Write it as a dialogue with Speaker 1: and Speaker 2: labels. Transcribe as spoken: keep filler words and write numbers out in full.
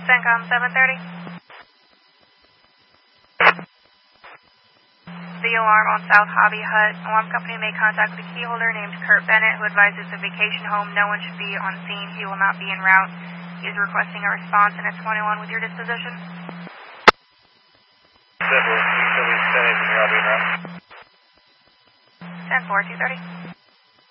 Speaker 1: CENTCOM seven thirty. The alarm on South Hobby Hut. Alarm company made contact with a key holder named Kurt Bennett, who advises the vacation home no one should be on scene. He will not be en route. He is requesting a response in a twenty-one with your disposition.
Speaker 2: Simple. You tell me if anything, I'll be en route.
Speaker 1: ten four, two thirty.